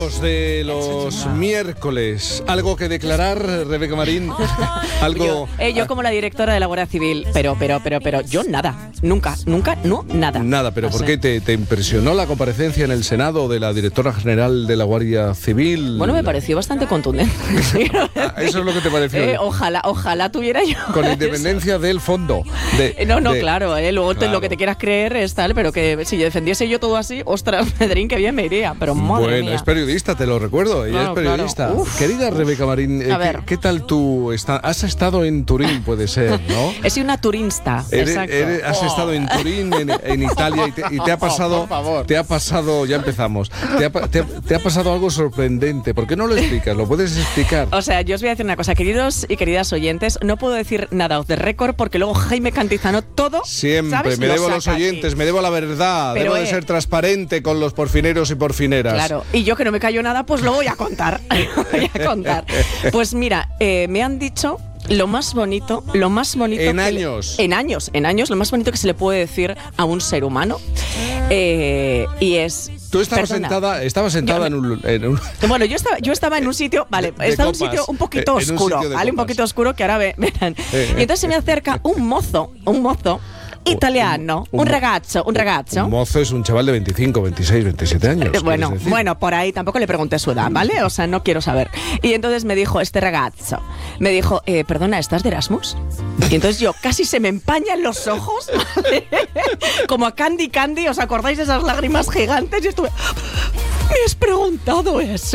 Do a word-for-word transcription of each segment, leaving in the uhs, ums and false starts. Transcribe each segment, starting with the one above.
De los miércoles, ¿algo que declarar, Rebeca Marín? Algo. Yo, eh, yo como la directora de la Guardia Civil, pero, pero, pero, pero, yo nada, nunca, nunca, no, nada. Nada, pero no ¿por sé. qué te, te impresionó la comparecencia en el Senado de la directora general de la Guardia Civil? Bueno, me pareció bastante contundente. Ah, eso es lo que te pareció. Eh, ojalá, ojalá tuviera yo. Con independencia del fondo. De, Eh, no, no, de- claro, eh, luego te- Claro. lo que te quieras creer es tal, pero que si yo defendiese yo todo así, ostras, Pedrín, que bien me iría, pero madre Bueno, mía. es periodista, te lo recuerdo, ella Claro, es periodista. claro. Uf. Querida Rebeca Marín, eh, A ¿qué, ver. qué tal tú está- has estado en Turín, puede ser, ¿no? He sido una turinsta, Eres- exacto. eres- has Oh. estado en Turín, en, en Italia, y te, y te ha pasado, Por favor. te ha pasado, ya empezamos, te ha, pa- te ha- te ha pasado algo sorprendente. ¿Por qué no lo explicas? ¿Lo puedes explicar? O sea, yo os voy a decir una cosa, queridos y queridas oyentes, no puedo decir nada off the record porque luego Jaime Cantizano todo, Siempre, ¿sabes? me Lo debo a los saca aquí. oyentes, me debo a la verdad, Pero, debo de eh, ser transparente con los porfineros y porfineras. Claro, y yo que no me callo nada, pues lo voy a contar. Lo voy a contar. Pues mira, eh, me han dicho lo más bonito, lo más bonito. En que años. Le, en años, en años, lo más bonito que se le puede decir a un ser humano. Eh, y es. Tú estabas perdona, sentada, estabas sentada en Yo un, en un- Bueno, yo estaba, yo estaba en un sitio, vale, De- de estaba en un copas. sitio un poquito Eh, en un oscuro, sitio de ¿vale? Un copas. poquito oscuro que ahora ve- verán. Eh, Y entonces se me acerca un mozo, un mozo italiano, un un, mo- ragazzo, un ragazzo. un mozo es un chaval de veinticinco, veintiséis, veintisiete años. Eh, Bueno, ¿quieres decir? bueno, por ahí tampoco le pregunté su edad, ¿vale? O sea, no quiero saber. Y entonces me dijo este ragazzo, me dijo, eh, perdona, ¿estás de Erasmus? Y entonces yo casi se me empañan los ojos, ¿vale? Como a Candy Candy, ¿os acordáis de esas lágrimas gigantes? Y estuve, me has preguntado eso.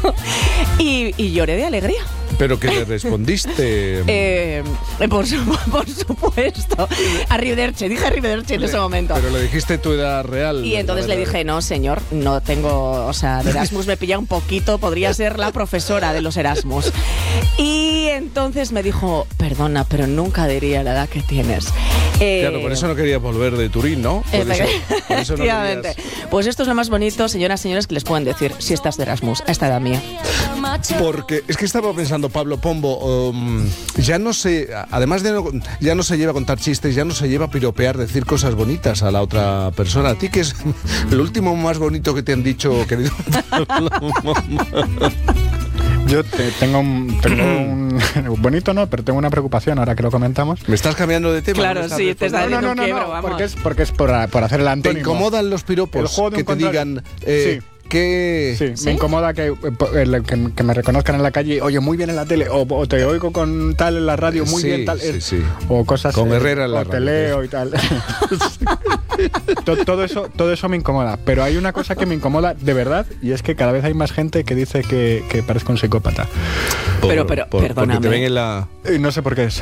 y, y lloré de alegría. Pero que le respondiste. Eh, por, su- por supuesto. Arrivederci, dije Arrivederci en ese momento. Pero le dijiste tu edad real. Y entonces le dije, no, señor, no tengo, o sea, de Erasmus me pilla un poquito, podría ser la profesora de los Erasmus. Y entonces me dijo, perdona, pero nunca diría la edad que tienes. Eh, Claro, por eso no quería volver de Turín, ¿no? Por eso- por eso no Efectivamente. querías- Pues esto es lo más bonito, señoras y señores, que les pueden decir si estás de Erasmus a esta edad mía. Porque es que estaba pensando, Pablo Pombo, um, ya no se, además de no, ya no se lleva a contar chistes, ya no se lleva a piropear, decir cosas bonitas a la otra persona. ¿A ti qué es lo último más bonito que te han dicho, querido Pablo? Yo te- tengo un, tengo un bonito, no, pero tengo una preocupación ahora que lo comentamos. ¿Me estás cambiando de tema? Claro, ¿Me estás sí, te respondiendo? está No, no, no, no, quiebro, no, vamos. porque es porque es por, por hacer el ¿Te antónimo. incomodan los El piropos juego de que un te contrario. digan eh, Sí. que Sí, ¿Sí? me incomoda que, eh, po- el- que, que me reconozcan en la calle, oye, muy bien en la tele, o, o te oigo con tal en la radio, muy Sí, bien tal, sí, eh, sí. o cosas Con eh, Herrera en la o te radio. leo y tal. To- todo eso, todo eso me incomoda, pero hay una cosa que me incomoda de verdad y es que cada vez hay más gente que dice que, que parezco un psicópata. por- Pero, pero, por- porque perdóname. te ven en la Y no sé por qué es.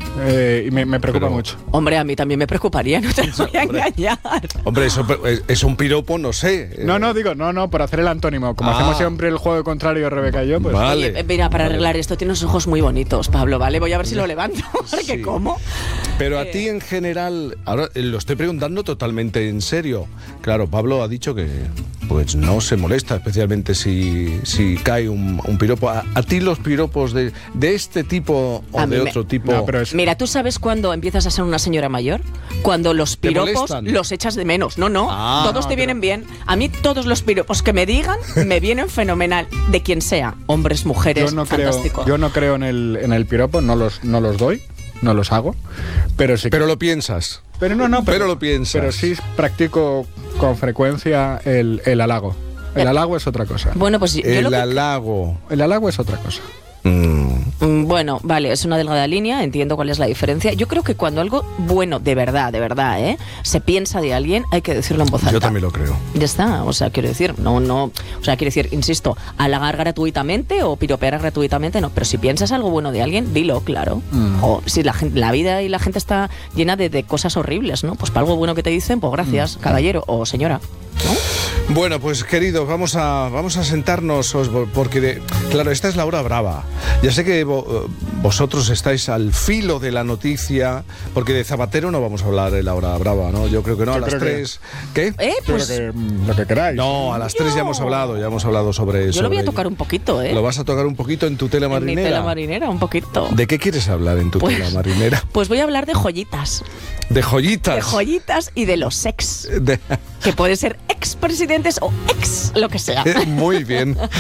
Eh, y me, me preocupa Pero- mucho. Hombre, a mí también me preocuparía, no te voy a engañar. Hombre, eso es, es un piropo, no sé. No, no, digo, no, no, por hacer el antónimo. Como Ah. hacemos siempre el juego contrario, Rebeca y yo, pues. Vale. Oye, mira, para Vale. arreglar esto tienes ojos muy bonitos, Pablo, ¿vale? Voy a ver si lo levanto, porque Sí. ¿cómo? Pero a Eh. ti en general, ahora eh, lo estoy preguntando totalmente en serio. Claro, Pablo ha dicho que pues no se molesta, especialmente si, si cae un, un piropo. A, a ti los piropos de, de este tipo o A mí de me- otro tipo. No, pero es- Mira, ¿tú sabes cuándo empiezas a ser una señora mayor? Cuando los ¿Te piropos molestan? los echas de menos. No, no, Ah, todos no, te pero- vienen bien. A mí todos los piropos que me digan me vienen fenomenal. De quien sea, hombres, mujeres, yo no creo, fantástico. yo no creo en el, en el piropo, no los, no los doy, no los hago. Pero sí. Pero lo piensas. pero no, no, pero lo piensas. Pero sí practico con frecuencia el, el halago. El halago es otra cosa. Bueno, pues yo El lo que- halago. El halago es otra cosa. Mm. Mm, Bueno, vale, es una delgada línea, entiendo cuál es la diferencia. Yo creo que cuando algo bueno, de verdad, de verdad, ¿eh? se piensa de alguien, hay que decirlo en voz alta. Yo también lo creo. Ya está, o sea, quiero decir, no, no, o sea, quiero decir, insisto, halagar gratuitamente o piropear gratuitamente, no, pero si piensas algo bueno de alguien, dilo, claro. Mm. O si la gente, la vida y la gente está llena de, de cosas horribles, ¿no? Pues para algo bueno que te dicen, pues gracias, caballero o señora, ¿no? Bueno, pues queridos, vamos a, vamos a sentarnos, os- porque, de- claro, esta es la hora brava. Ya sé que vo- vosotros estáis al filo de la noticia, porque de Zapatero no vamos a hablar en la hora brava, ¿no? Yo creo que no, a Yo las creo que- tres. ¿Qué? Eh, Yo pues lo, que, mm, lo que queráis. No, a las tres ya hemos hablado, ya hemos hablado sobre eso. yo lo voy a tocar un poquito, ¿eh? Lo vas a tocar un poquito en tu tela en mi marinera. tela marinera, un poquito. ¿De qué quieres hablar en tu Pues- tela marinera? Pues voy a hablar de joyitas. De joyitas. De joyitas y de los sex. De- Que puede ser ex expresidentes o ex lo que sea. Eh, muy bien.